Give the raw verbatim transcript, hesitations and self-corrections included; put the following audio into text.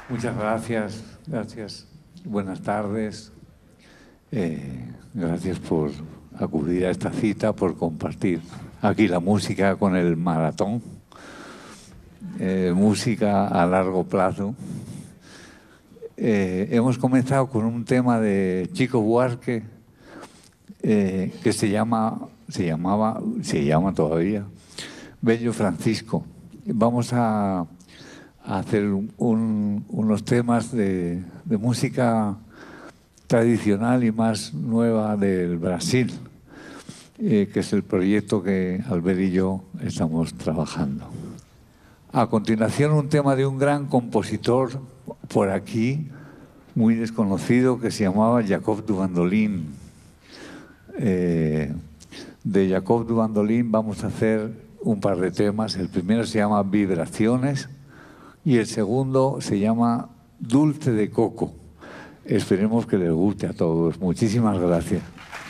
Muchas gracias, gracias. Buenas tardes. Eh, gracias por acudir a esta cita, por compartir aquí la música con el maratón. Eh, música a largo plazo. Eh, hemos comenzado con un tema de Chico Buarque eh, que se llama, se llamaba, se llama todavía Bello Francisco. Vamos a, a hacer un, unos temas de, de música tradicional y más nueva del Brasil, eh, que es el proyecto que Albert y yo estamos trabajando. A continuación, un tema de un gran compositor por aquí, muy desconocido, que se llamaba Jacob du Bandolin. Eh, de Jacob du Bandolin vamos a hacer un par de temas. El primero se llama Vibraciones y el segundo se llama Dulce de Coco. Esperemos que les guste a todos. Muchísimas gracias.